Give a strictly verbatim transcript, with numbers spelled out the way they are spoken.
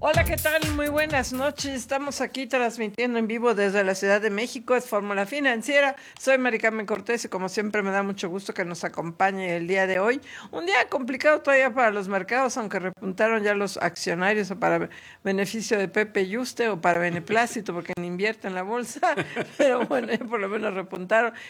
Hola, ¿qué tal? Muy buenas noches. Estamos aquí transmitiendo en vivo desde la Ciudad de México. Es Fórmula Financiera. Soy Mari Carmen Cortés y como siempre me da mucho gusto que nos acompañe el día de hoy. Un día complicado todavía para los mercados, aunque repuntaron ya los accionarios o para beneficio de Pepe Yuste o para beneplácito porque ni invierte en la bolsa. Pero bueno, ya por lo menos repuntaron.